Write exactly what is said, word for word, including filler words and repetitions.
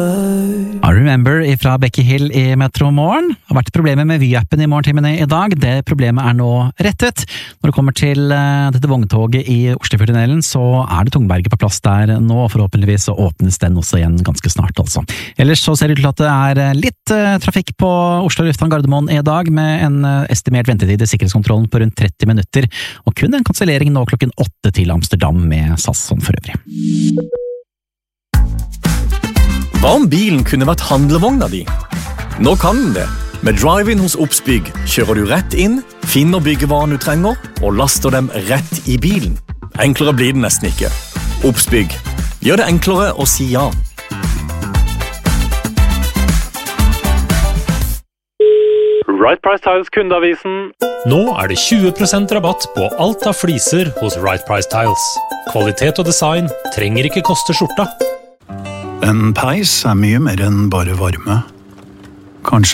I Remember fra Becky Hill i Metro Morgen. Det har vært problemer med Vy-appen i morgentimene i dag. Det problemet er nå rettet. Når det kommer til uh, dette vogntoget i Oslofjordtunnelen, så er det Tungberget på plass der nå, og forhåpentligvis så åpnes den også igjen ganske snart, altså. Ellers så ser det ut til at det er litt uh, trafikk på Oslo Lufthavn Gardermoen i dag, med en uh, estimert ventetid i sikkerhetskontrollen på rundt tretti minutter, og kun en kansellering nå klokken åtte til Amsterdam med SAS sånn for øvrig. Hva om bilen kunne vært handlevogna di? Nå kan den det. Med Drive-In hos Obsbygg kjører du rett inn, finner byggevaren du trenger, og laster dem rett i bilen. Enklere blir det nesten ikke. Obsbygg. Gjør det enklere å si ja. Right Price Tiles kundeavisen. Nå er det tjue prosent rabatt på alt av fliser hos Right Price Tiles. Kvalitet og design trenger ikke koste skjorta. En peis er mye mer enn bare varme. Kanskje